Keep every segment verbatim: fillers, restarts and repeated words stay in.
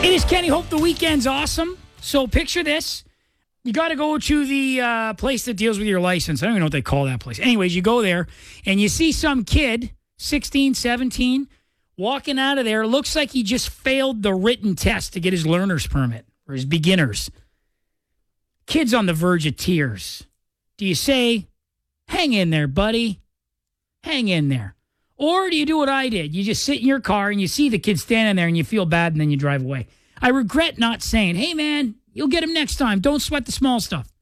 It is Kenny. Hope the weekend's awesome. So picture this. You got to go to the uh, place that deals with your license. I don't even know what they call that place. Anyways, you go there and you see some kid, sixteen, seventeen, walking out of there. Looks like he just failed the written test to get his learner's permit or his beginner's. Kid's on the verge of tears. Do you say, hang in there, buddy? Hang in there. Or do you do what I did? You just sit in your car and you see the kid standing there and you feel bad and then you drive away. I regret not saying, hey, man, you'll get him next time. Don't sweat the small stuff.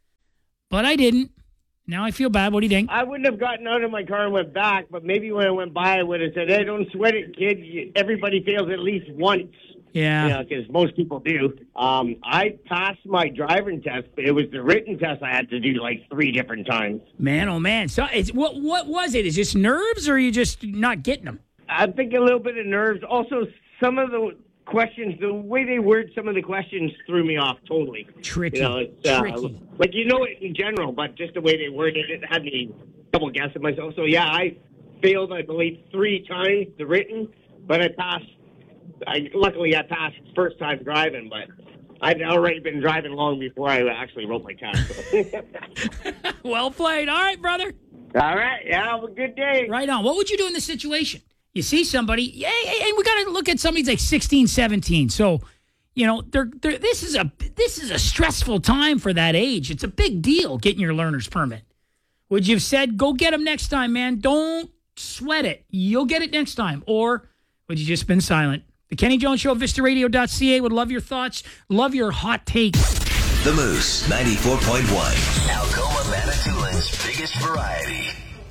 But I didn't. Now I feel bad. What do you think? I wouldn't have gotten out of my car and went back, but maybe when I went by, I would have said, hey, don't sweat it, kid. Everybody fails at least once. Yeah. Yeah, because most people do. Um, I passed my driving test, but it was the written test I had to do like three different times. Man, oh, man. So it's, what what was it? Is it just nerves or are you just not getting them? I think a little bit of nerves. Also, some of the questions, the way they word some of the questions threw me off totally. Tricky. You know, it's, uh, Tricky. Like, you know it in general, but just the way they worded it had me double guessing myself. So, yeah, I failed, I believe, three times the written, but I passed. I, luckily, I passed first time driving, but I'd already been driving long before I actually wrote my test. So. Well played. All right, brother. All right. Yeah, have a good day. Right on. What would you do in this situation? You see somebody, yeah, and we got to look at somebody like sixteen, seventeen. So, you know, they're, they're, this is a this is a stressful time for that age. It's a big deal getting your learner's permit. Would you have said, go get him next time, man? Don't sweat it. You'll get it next time. Or would you just been silent? The Kenny Jones Show, Vista Radio dot C A. Would love your thoughts. Love your hot takes. The Moose, ninety-four point one. Algoma, Manitoulин's biggest variety.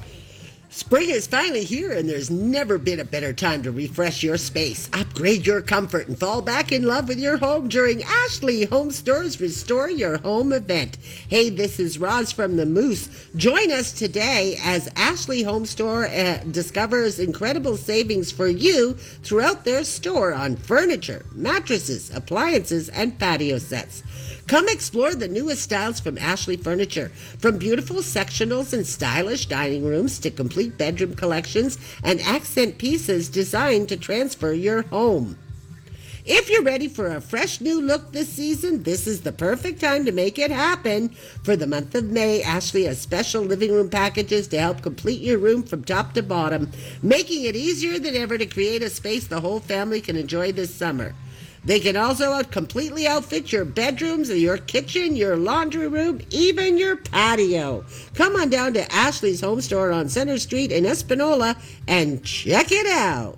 Spring is finally here, and there's never been a better time to refresh your space, upgrade your comfort, and fall back in love with your home during Ashley Home Store's Restore Your Home event. Hey, this is Roz from the Moose. Join us today as Ashley Home Store uh, discovers incredible savings for you throughout their store on furniture, mattresses, appliances, and patio sets. Come explore the newest styles from Ashley Furniture, from beautiful sectionals and stylish dining rooms to complete bedroom collections and accent pieces designed to transfer your home. If you're ready for a fresh new look this season, this is the perfect time to make it happen. For the month of May, Ashley has special living room packages to help complete your room from top to bottom, making it easier than ever to create a space the whole family can enjoy this summer. They can also out completely outfit your bedrooms, your kitchen, your laundry room, even your patio. Come on down to Ashley's Home Store on Center Street in Espanola and check it out.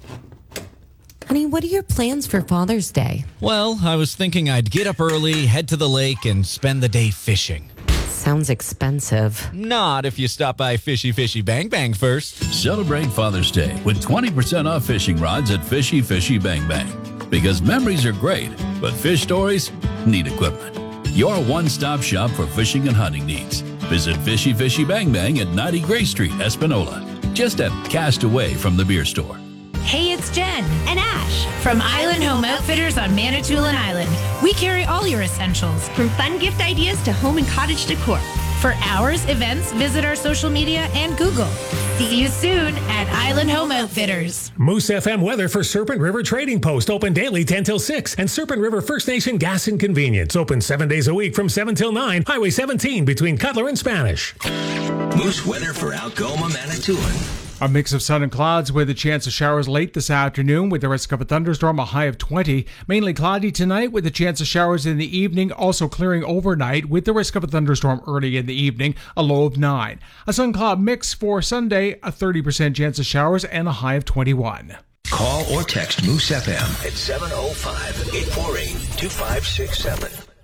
Honey, what are your plans for Father's Day? Well, I was thinking I'd get up early, head to the lake, and spend the day fishing. Sounds expensive. Not if you stop by Fishy Fishy Bang Bang first. Celebrate Father's Day with twenty percent off fishing rods at Fishy Fishy Bang Bang. Because memories are great, but fish stories need equipment. Your one-stop shop for fishing and hunting needs. Visit Fishy Fishy Bang Bang at ninety Gray Street, Espanola. Just a cast away from the beer store. Hey, it's Jen and Ash from Island Home Outfitters on Manitoulin Island. We carry all your essentials, from fun gift ideas to home and cottage decor. For hours, events, visit our social media and Google. See you soon at Island Home Outfitters. Moose F M weather for Serpent River Trading Post, open daily ten till six. And Serpent River First Nation Gas and Convenience, open seven days a week from seven till nine. Highway seventeen between Cutler and Spanish. Moose weather for Algoma, Manitoulin. A mix of sun and clouds with a chance of showers late this afternoon with the risk of a thunderstorm, a high of twenty. Mainly cloudy tonight with a chance of showers in the evening, also clearing overnight with the risk of a thunderstorm early in the evening, a low of nine. A sun cloud mix for Sunday, a thirty percent chance of showers and a high of twenty-one. Call or text Moose F M at seven oh five, eight four eight, two five six seven.